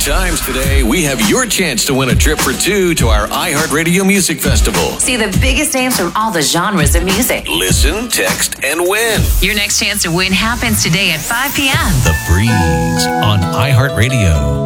times today, we have your chance to win a trip for two to our iHeartRadio Music Festival. See the biggest names from all the genres of music. Listen, text, and win. Your next chance to win happens today at 5 p.m. The Breeze on iHeartRadio.